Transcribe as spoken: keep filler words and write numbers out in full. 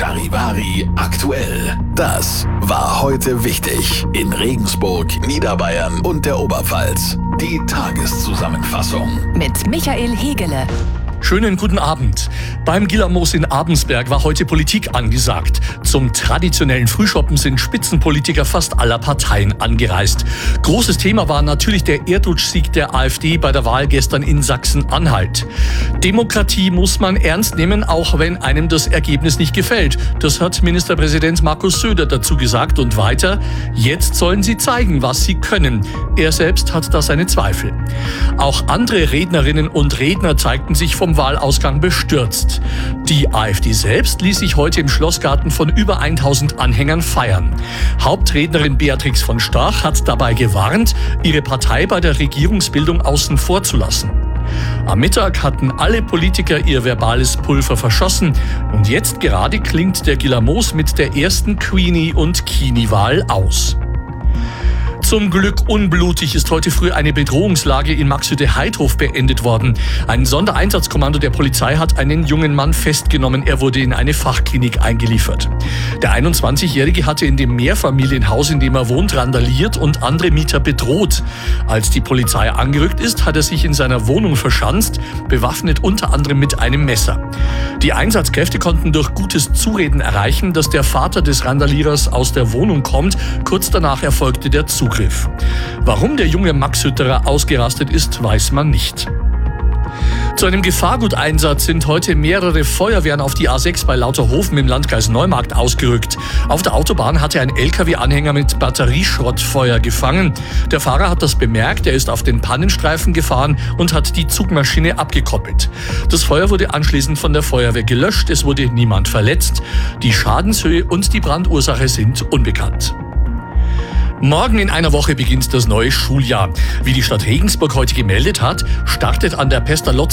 Charivari aktuell. Das war heute wichtig in Regensburg, Niederbayern und der Oberpfalz. Die Tageszusammenfassung mit Michael Hegele. Schönen guten Abend. Beim Gillermoos in Abensberg war heute Politik angesagt. Zum traditionellen Frühschoppen sind Spitzenpolitiker fast aller Parteien angereist. Großes Thema war natürlich der Erdrutschsieg der AfD bei der Wahl gestern in Sachsen-Anhalt. Demokratie muss man ernst nehmen, auch wenn einem das Ergebnis nicht gefällt. Das hat Ministerpräsident Markus Söder dazu gesagt und weiter: Jetzt sollen sie zeigen, was sie können. Er selbst hat da seine Zweifel. Auch andere Rednerinnen und Redner zeigten sich vom Wahlausgang bestürzt. Die AfD selbst ließ sich heute im Schlossgarten von über tausend Anhängern feiern. Hauptrednerin Beatrix von Stach hat dabei gewarnt, ihre Partei bei der Regierungsbildung außen vor zu lassen. Am Mittag hatten alle Politiker ihr verbales Pulver verschossen und jetzt gerade klingt der Gillermoos mit der ersten Queenie- und Kini-Wahl aus. Zum Glück unblutig ist heute früh eine Bedrohungslage in Maxhütte-Heidhof beendet worden. Ein Sondereinsatzkommando der Polizei hat einen jungen Mann festgenommen. Er wurde in eine Fachklinik eingeliefert. Der einundzwanzigjährige hatte in dem Mehrfamilienhaus, in dem er wohnt, randaliert und andere Mieter bedroht. Als die Polizei angerückt ist, hat er sich in seiner Wohnung verschanzt, bewaffnet unter anderem mit einem Messer. Die Einsatzkräfte konnten durch gutes Zureden erreichen, dass der Vater des Randalierers aus der Wohnung kommt. Kurz danach erfolgte der Zugriff. Warum der junge Maxhütterer ausgerastet ist, weiß man nicht. Zu einem Gefahrguteinsatz sind heute mehrere Feuerwehren auf die A sechs bei Lauterhofen im Landkreis Neumarkt ausgerückt. Auf der Autobahn hatte ein L K W-Anhänger mit Batterieschrott Feuer gefangen. Der Fahrer hat das bemerkt, er ist auf den Pannenstreifen gefahren und hat die Zugmaschine abgekoppelt. Das Feuer wurde anschließend von der Feuerwehr gelöscht, es wurde niemand verletzt. Die Schadenshöhe und die Brandursache sind unbekannt. Morgen in einer Woche beginnt das neue Schuljahr. Wie die Stadt Regensburg heute gemeldet hat, startet an der Pestalozzi